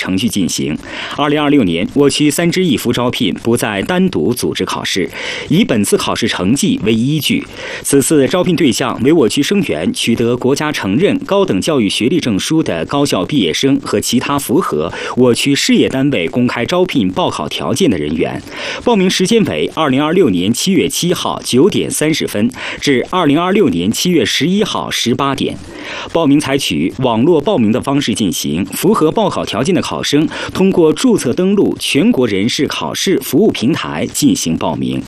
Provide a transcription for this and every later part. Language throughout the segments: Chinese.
程序进行。2026年，我区3支一扶招聘不再单独组织考试，以本次考试成绩为依据。此次招聘对象为我区生源取得国家承认高等教育学历证书的高校毕业生和其他符合我区事业单位公开招聘报考条件的人员。报名时间为2026年7月7号9点30分至2026年7月11号18点。报名采取网络报名的方式进行，符合报考条件的考生通过注册登录全国人事考试服务平台进行报名。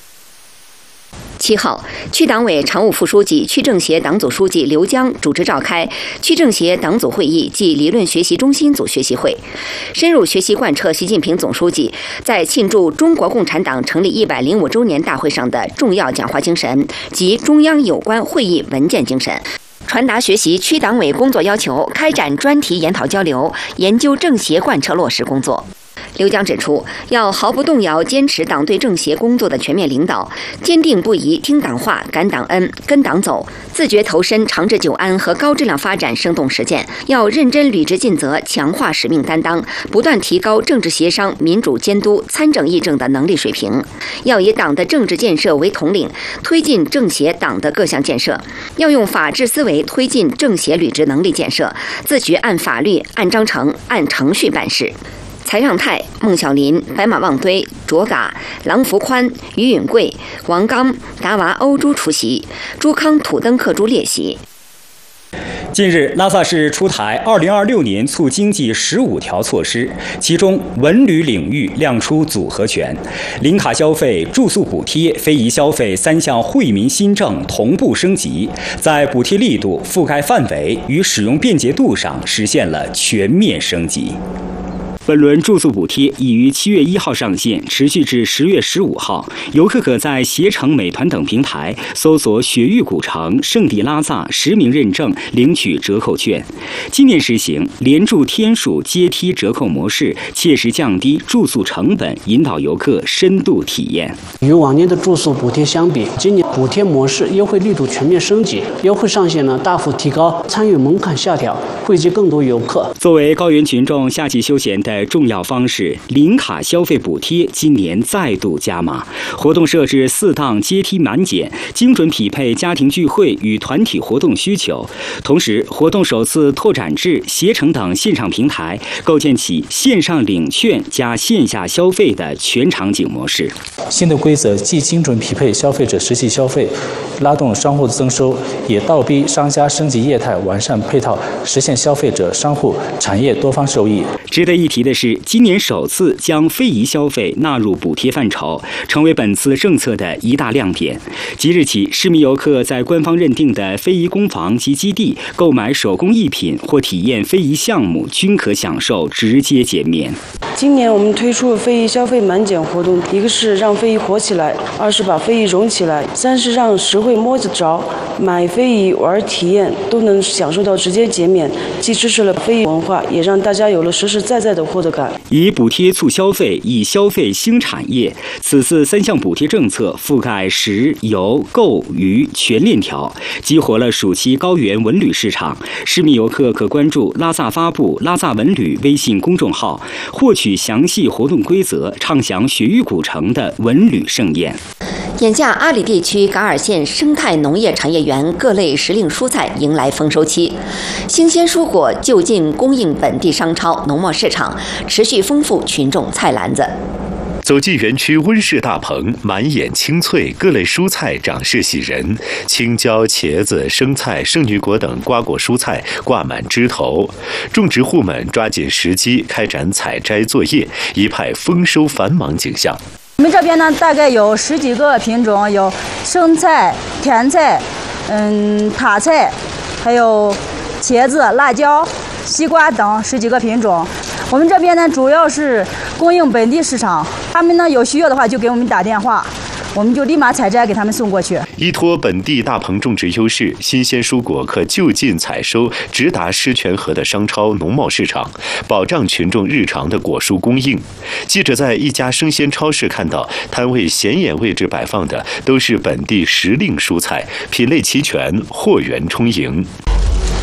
7号，区党委常务副书记、区政协党组书记刘江主持召开区政协党组会议暨理论学习中心组学习会，深入学习贯彻习近平总书记在庆祝中国共产党成立105周年大会上的重要讲话精神及中央有关会议文件精神，传达学习区党委工作要求，开展专题研讨交流，研究政协贯彻落实工作。刘江指出，要毫不动摇坚持党对政协工作的全面领导，坚定不移听党话、感党恩、跟党走，自觉投身长治久安和高质量发展生动实践。要认真履职尽责，强化使命担当，不断提高政治协商、民主监督、参政议政的能力水平。要以党的政治建设为统领，推进政协党的各项建设。要用法治思维推进政协履职能力建设，自觉按法律、按章程、按程序办事。柴让泰、孟小林、白马望堆、卓嘎、郎福宽、于允贵、王刚、达娃欧珠出席，朱康土登克珠列席。 近日，拉萨市出台2026年促经济15条措施，其中文旅领域亮出组合拳，零卡消费、住宿补贴、非遗消费3项惠民新政同步升级，在补贴力度、覆盖范围与使用便捷度上实现了全面升级。本轮住宿补贴已于7月1号上线，持续至10月15号。游客可在携程、美团等平台搜索雪域古城、圣地拉萨实名认证，领取折扣券。今年实行连住天数阶梯折扣模式，切实降低住宿成本，引导游客深度体验。 与往年的住宿补贴相比，今年补贴模式优惠力度全面升级，优惠上限大幅提高，参与门槛下调，惠及更多游客。 作为高原群众夏季休闲的重要方式，零卡消费补贴今年再度加码，活动设置4档阶梯满减，精准匹配家庭聚会与团体活动需求。同时，活动首次拓展至携程等线上平台，构建起线上领券加线下消费的全场景模式。 新的规则既精准匹配消费者实际消费，拉动商户的增收，也倒逼商家升级业态，完善配套，实现消费者、商户、产业多方受益。 值得一提的是，今年首次将非遗消费纳入补贴范畴，成为本次政策的一大亮点。即日起，市民游客在官方认定的非遗工坊及基地购买手工艺品或体验非遗项目，均可享受直接减免。 今年我们推出非遗消费满减活动，一个是让非遗活起来，2是把非遗融起来，3是让实惠摸得着，买非遗玩体验都能享受到直接减免，既支持了非遗文化，也让大家有了实实在在的获得感。 以补贴促消费，以消费兴产业。此次3项补贴政策覆盖食、游、购、娱全链条，激活了暑期高原文旅市场。市民游客可关注拉萨发布拉萨文旅微信公众号，获取详细活动规则，畅享雪域古城的文旅盛宴。 眼下，阿里地区噶尔县生态农业产业园各类时令蔬菜迎来丰收期，新鲜蔬果就近供应本地商超、农贸市场，持续丰富群众菜篮子。 走进园区温室大棚，满眼青翠，各类蔬菜长势喜人，青椒、茄子、生菜、圣女果等瓜果蔬菜挂满枝头，种植户们抓紧时机开展采摘作业，一派丰收繁忙景象。 我们这边呢，大概有10几个品种，有生菜、甜菜、塔菜，还有茄子、辣椒、西瓜等10几个品种。我们这边呢，主要是供应本地市场，他们呢有需要的话就给我们打电话，我们就立马采摘给他们送过去。 依托本地大棚种植优势，新鲜蔬果可就近采收，直达狮泉河的商超、农贸市场，保障群众日常的果蔬供应。记者在一家生鲜超市看到，摊位显眼位置摆放的都是本地时令蔬菜，品类齐全，货源充盈。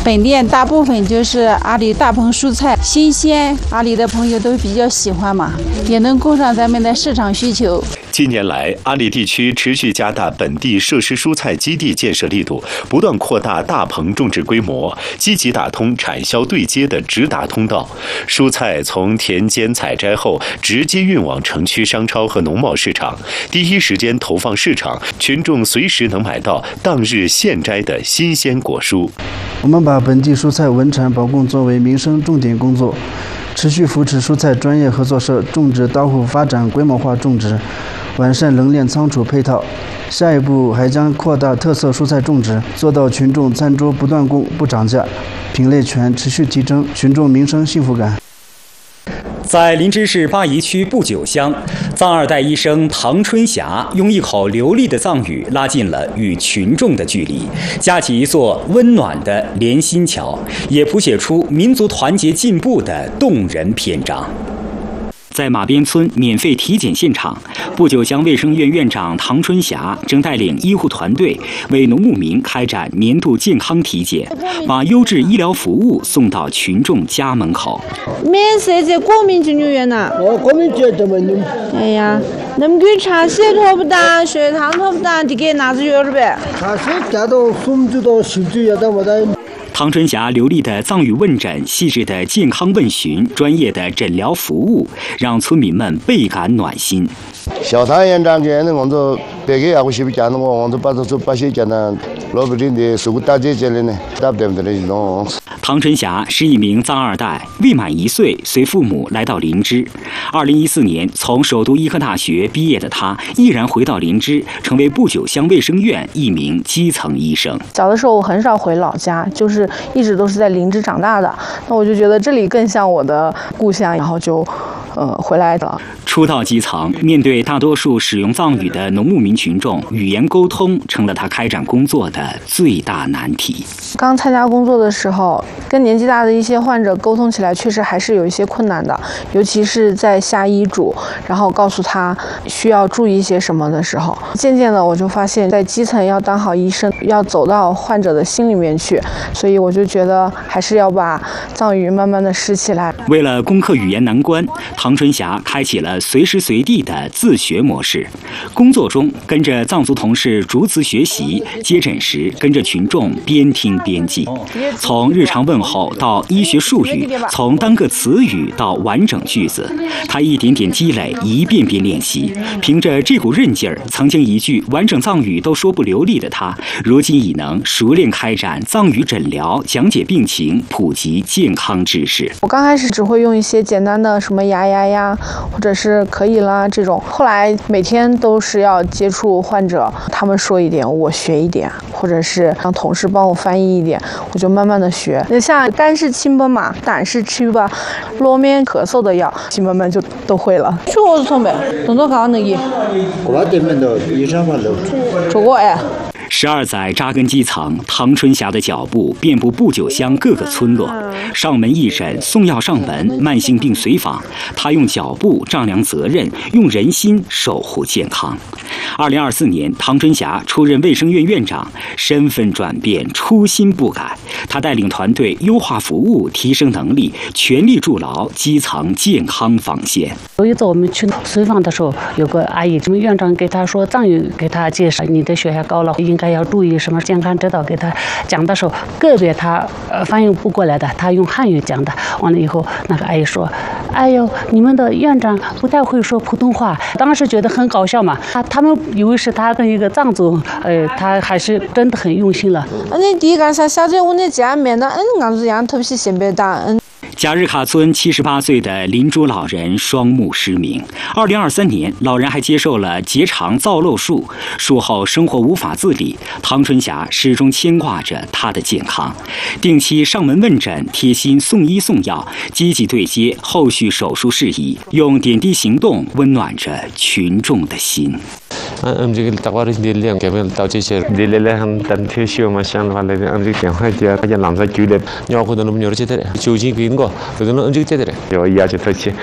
本店大部分就是阿里大棚蔬菜新鲜，阿里的朋友都比较喜欢嘛，也能供上咱们的市场需求。 近年来，阿里地区持续加大本地设施蔬菜基地建设力度，不断扩大大棚种植规模，积极打通产销对接的直达通道。蔬菜从田间采摘后，直接运往城区商超和农贸市场，第一时间投放市场，群众随时能买到当日现摘的新鲜果蔬。 我们把本地蔬菜稳产保供作为民生重点工作，持续扶持蔬菜专业合作社种植到户发展规模化种植，完善冷链仓储配套。下一步还将扩大特色蔬菜种植，做到群众餐桌不断供不涨价，品类全持续提升群众民生幸福感。 在林芝市八宜区不久乡，藏二代医生唐春霞用一口流利的藏语拉近了与群众的距离，架起一座温暖的连心桥，也谱写出民族团结进步的动人篇章。在马边村免费体检现场，不久乡卫生院院长唐春霞正带领医护团队为农牧民开展年度健康体检，把优质医疗服务送到群众家门口。 免设在国民金牛院呐。 国民节怎么弄？ 哎呀，那么给茶血托不打，血糖托不打，你给哪子药了呗？ 茶血加到送就到10岁也到不得。 唐春霞流利的藏语问诊、细致的健康问询、专业的诊疗服务，让村民们倍感暖心。 小唐院长讲的，我们别个也会去讲的，我们把这把些讲的，老百姓的生活大姐姐的呢，大不得的弄。 唐春霞是一名藏二代，未满1岁随父母来到林芝。2014年从首都医科大学毕业的她，毅然回到林芝，成为不久乡卫生院一名基层医生。 小的时候我很少回老家，就是一直都是在林芝长大的，那我就觉得这里更像我的故乡，然后就回来了。 初到基层，面对大多数使用藏语的农牧民群众，语言沟通成了他开展工作的最大难题。 刚参加工作的时候，跟年纪大的一些患者沟通起来，确实还是有一些困难的，尤其是在下医嘱，然后告诉他需要注意一些什么的时候。渐渐的，我就发现，在基层要当好医生，要走到患者的心里面去，所以我就觉得还是要把藏语慢慢的拾起来。 为了攻克语言难关，唐春霞开启了随时随地的自学模式。工作中跟着藏族同事逐词学习，接诊时跟着群众边听边记，从日常问候到医学术语，从单个词语到完整句子，他一点点积累，一遍遍练习。凭着这股韧劲儿，曾经一句完整藏语都说不流利的他，如今已能熟练开展藏语诊疗，讲解病情，普及健康知识。 我刚开始只会用一些简单的什么呀，或者是可以啦这种，后来每天都是要接触患者，他们说一点我学一点，或者是让同事帮我翻译一点，我就慢慢的学。像肝是清白嘛，胆是去吧，落面咳嗽的药，慢慢就都会了。去我是从呗，动作搞那个。 我这边的医生话都。 做过哎。 12载扎根基层，唐春霞的脚步遍布不久乡各个村落，上门义诊，送药上门，慢性病随访。她用脚步丈量责任，用人心守护健康。2024年，唐春霞出任卫生院院长，身份转变，初心不改。她带领团队优化服务，提升能力，全力筑牢基层健康防线。 有一次我们去随访的时候，有个阿姨，我们院长给她说藏语，给她介绍你的血压高了，应该要注意什么健康指导，给她讲的时候，个别她反应不过来的，她用汉语讲的。完了以后，那个阿姨说：“哎呦，你们的院长不太会说普通话。”当时觉得很搞笑嘛，他们以为是他跟一个藏族，他还是真的很用心了。 你第一个啥小姐，我那家面的，俺是养头皮先别打。 贾日卡村78岁的林珠老人双目失明。2023年，老人还接受了结肠造瘘术，术后生活无法自理。唐春霞始终牵挂着他的健康，定期上门问诊，贴心送医送药，积极对接后续手术事宜，用点滴行动温暖着群众的心。 امجيك التقارير ديالي كامل تاوتيشر ديالي لهم تنتشيو ما شاء الله على امجيك تنحي ديال حاجه لامزا جولب نياخذ نمو نيورتي ترى شوجين كينغو بدنا امجيك ترى يا يا تفشي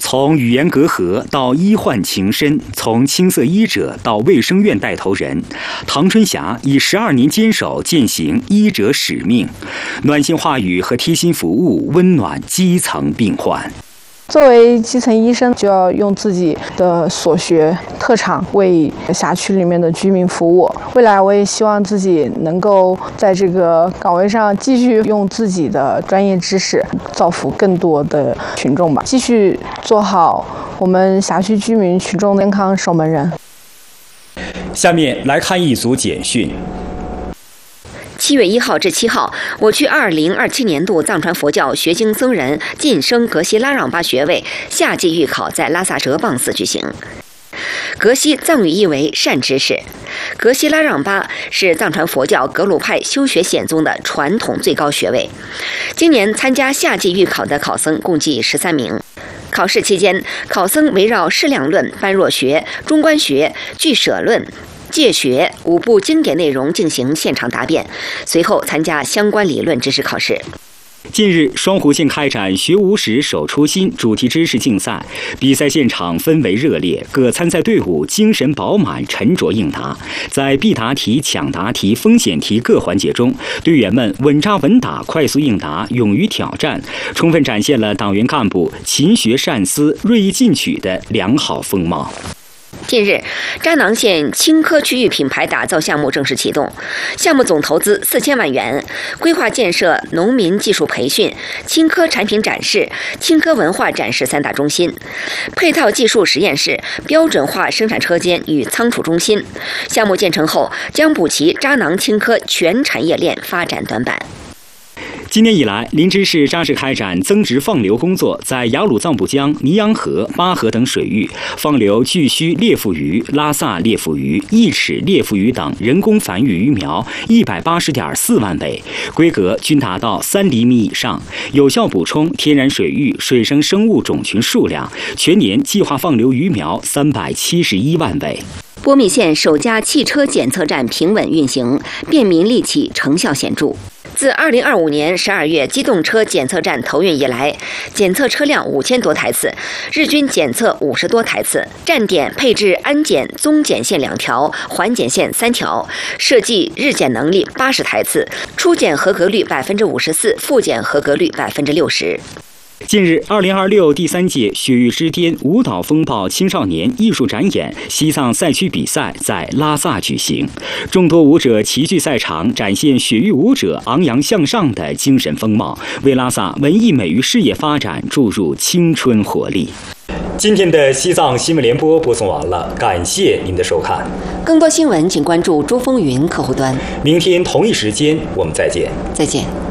从语言隔阂到医患情深，从青色医者到卫生院带头人，唐春霞以12年坚守践行医者使命，暖心话语和贴心服务温暖基层病患。 作为基层医生，就要用自己的所学特长为辖区里面的居民服务。未来我也希望自己能够在这个岗位上继续用自己的专业知识造福更多的群众吧，继续做好我们辖区居民群众的健康守门人。 下面来看一组简讯。 7月1号至7号，我区2027年度藏传佛教学经僧人晋升格西拉让巴学位夏季预考在拉萨哲蚌寺举行。格西藏语意为善知识，格西拉让巴是藏传佛教格鲁派修学显宗的传统最高学位。今年参加夏季预考的考僧共计13名。考试期间，考僧围绕释量论、般若学、中观学、俱舍论、戒学5部经典内容进行现场答辩，随后参加相关理论知识考试。 近日，双湖县开展学无识守初心主题知识竞赛，比赛现场氛围热烈，各参赛队伍精神饱满，沉着应答。在必答题、抢答题、风险题各环节中，队员们稳扎稳打，快速应答，勇于挑战，充分展现了党员干部勤学善思、锐意进取的良好风貌。 近日，扎囊县青稞区域品牌打造项目正式启动，项目总投资4000万元，规划建设农民技术培训、青稞产品展示、青稞文化展示3大中心，配套技术实验室、标准化生产车间与仓储中心。项目建成后，将补齐扎囊青稞全产业链发展短板。 今年以来，林芝市扎实开展增殖放流工作，在雅鲁藏布江、尼洋河、巴河等水域放流巨须裂腹鱼、拉萨裂腹鱼、一尺裂腹鱼等人工繁育鱼苗180.4万尾，规格均达到3厘米以上，有效补充天然水域水生生物种群数量，全年计划放流鱼苗371万尾。 波密县首家汽车检测站平稳运行，便民利企成效显著。自2025年12月机动车检测站投运以来，检测车辆5000多台次，日均检测50多台次。站点配置安检、综检线2条，缓检线3条，设计日检能力80台次，初检合格率54%，复检合格率60%。 近日，2026第3届雪域之巅舞蹈风暴青少年艺术展演西藏赛区比赛在拉萨举行，众多舞者齐聚赛场，展现雪域舞者昂扬向上的精神风貌，为拉萨文艺美育事业发展注入青春活力。今天的西藏新闻联播播送完了，感谢您的收看。 更多新闻请关注珠风云客户端。 明天同一时间我们再见。 再见。